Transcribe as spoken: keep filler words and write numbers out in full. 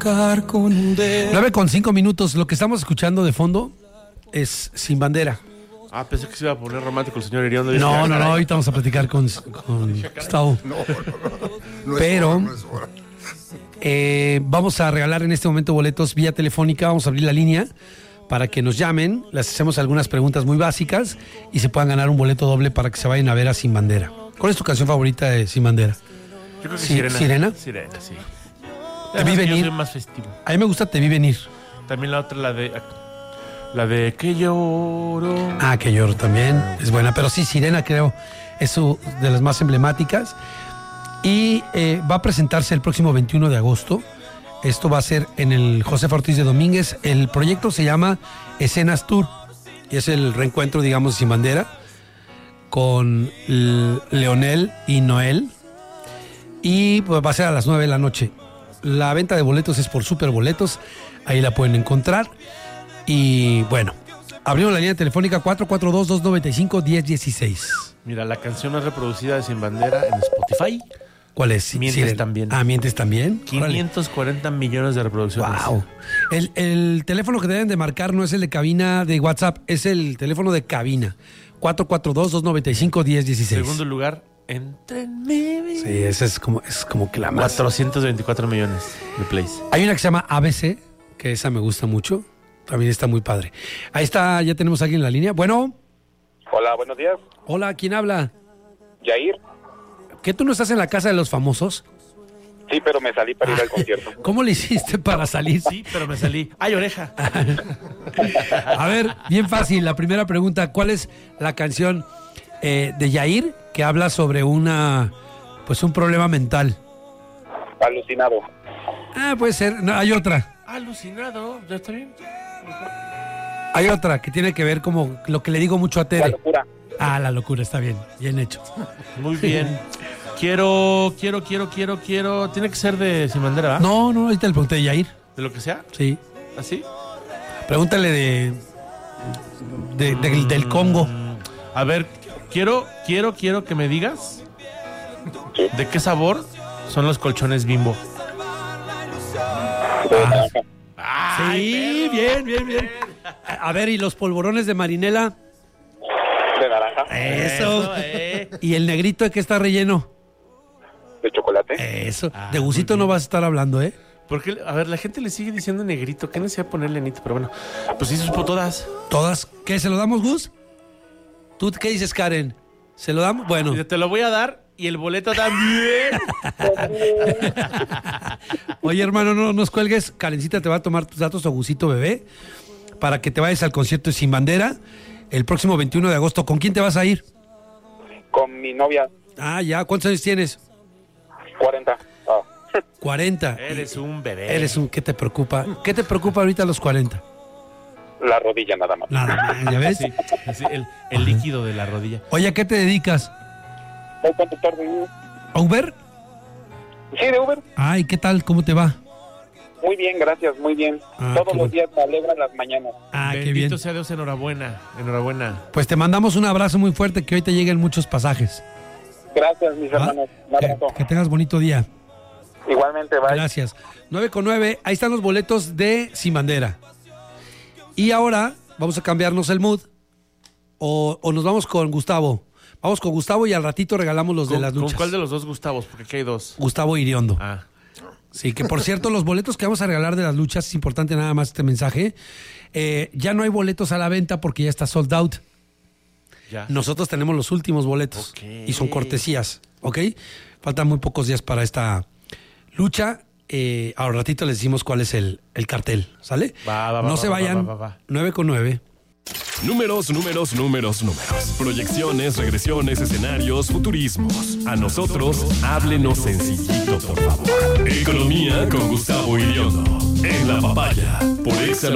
tocar con un dedo. nueve con cinco minutos. Lo que estamos escuchando de fondo es Sin Bandera. Ah, pensé que se iba a poner romántico el señor Iriondo. No, no, no, ahorita vamos a platicar con, con Gustavo. No, no, no, no es Pero hora, no es hora. eh, vamos a regalar en este momento boletos vía telefónica. Vamos a abrir la línea para que nos llamen. Les hacemos algunas preguntas muy básicas y se puedan ganar un boleto doble para que se vayan a ver a Sin Bandera. ¿Cuál es tu canción favorita de Sin Bandera? Yo creo que Sí, Sirena. ¿Sirena? Sirena, sí. Te vi Además que yo venir. soy más festivo. A mí me gusta Te vi venir. También la otra, la de... La de Que lloro. Ah, que lloro también. Es buena. Pero sí, Sirena creo es su- de las más emblemáticas. Y eh, va a presentarse el próximo veintiuno de agosto. Esto va a ser en el José Ortiz de Domínguez. El proyecto se llama Escenas Tour. Y es el reencuentro, digamos, Sin Bandera con L- Leonel y Noel. Y pues, va a ser a las nueve de la noche. La venta de boletos es por Superboletos. Ahí la pueden encontrar. Y bueno, abrimos la línea telefónica cuatro cuatro dos, dos nueve cinco, uno cero uno seis. Mira, la canción más reproducida de Sin Bandera en Spotify. ¿Cuál es? Mientes Sirena. también. Ah, Mientes también. quinientos cuarenta millones de reproducciones. Wow. El, el teléfono que deben de marcar no es el de cabina de WhatsApp, es el teléfono de cabina. cuatro cuatro dos, dos nueve cinco, uno cero uno seis. Segundo lugar, Entre en mi vida. Sí, ese es como, es como que la más. cuatrocientos veinticuatro millones de plays. Hay una que se llama A B C, que esa me gusta mucho. También está muy padre. Ahí está, ya tenemos a alguien en la línea. Bueno, Hola, buenos días. hola, ¿quién habla? Yair. ¿Que tú no estás en la casa de los famosos? Sí, pero me salí para ir al concierto. ¿Cómo le hiciste para salir? Sí, pero me salí. ¡Ay, oreja! A ver, bien fácil. La primera pregunta, ¿cuál es la canción eh, de Yair que habla sobre una, pues un problema mental? Alucinado. Ah, puede ser. No, hay otra. Alucinado. ¿Ya está bien? Hay otra que tiene que ver como lo que le digo mucho a La Tere. locura. Ah, la locura, está bien. Bien hecho. Muy bien. Quiero, quiero, quiero, quiero, quiero. Tiene que ser de Sin Bandera, ¿verdad? No, no, ahorita le pregunté de Yair. ¿De lo que sea? Sí. ¿Así? Pregúntale de, de- de- del Congo. A ver, quiero, quiero, quiero que me digas de qué sabor son los colchones Bimbo. De naranja. Sí, bien, bien, bien. A ver, ¿y los polvorones de Marinela? De naranja. Eso. eh. ¿Y el negrito de qué está relleno? De chocolate. Eso. Ah, de Gusito muy bien. no vas a estar hablando, ¿eh? Porque, a ver, la gente le sigue diciendo negrito. ¿Qué necesidad de ponerle anito? Pero bueno, pues sí, supo todas. Todas. ¿Qué? ¿Se lo damos, Gus? ¿Tú qué dices, Karen? ¿Se lo damos? Bueno. Y te lo voy a dar y el boleto también. Oye, hermano, no nos cuelgues. Karencita te va a tomar tus datos o Gusito bebé para que te vayas al concierto de Sin Bandera el próximo veintiuno de agosto. ¿Con quién te vas a ir? Con mi novia, Ah, ya. ¿Cuántos años tienes? cuarenta. Ah. cuarenta. Eres un bebé. Eres un... ¿Qué te preocupa? ¿Qué te preocupa ahorita a los cuarenta? La rodilla nada más. Nada más, ¿ya ves? Sí, sí, el, el líquido de la rodilla. Oye, ¿a qué te dedicas? ¿Puedo contestar de Uber? ¿A Uber? Sí, de Uber. Ay, ¿qué tal? ¿Cómo te va? Muy bien, gracias, muy bien. Ah, Todos qué los bueno. días me alegran las mañanas. Ah, qué Bendito bien. sea Dios, enhorabuena. Enhorabuena. Pues te mandamos un abrazo muy fuerte, que hoy te lleguen muchos pasajes. Gracias, mis ¿va? hermanos. Un Que, abrazo. que tengas bonito día. Igualmente, bye. Gracias. nueve con nueve, ahí están los boletos de Sin Bandera. Y ahora vamos a cambiarnos el mood. O, o nos vamos con Gustavo. Vamos con Gustavo y al ratito regalamos los de ¿Con, las con luchas. cuál de los dos Gustavos? Porque aquí hay dos. Gustavo Iriondo. Ah. Sí, que por cierto, los boletos que vamos a regalar de las luchas, es importante nada más este mensaje. eh, ya no hay boletos a la venta porque ya está sold out. Ya. Nosotros tenemos los últimos boletos Ok. y son cortesías, ¿ok? Faltan muy pocos días para esta lucha. Eh, al ratito les decimos cuál es el, el cartel, ¿sale? Va, va, va, no va, se va, vayan. va, va, va. nueve con nueve. Números, números, números, números. Proyecciones, regresiones, escenarios, futurismos. A nosotros, háblenos sencillito, por favor. Economía con Gustavo Iriondo. En La Papaya, por Exa